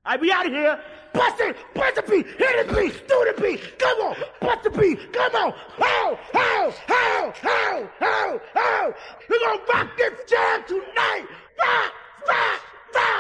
right, we out of here. Bust it, bust the beat, hit the beat, do the beat. Come on, bust the beat, come on. How. We're gonna rock this jam tonight. Rock.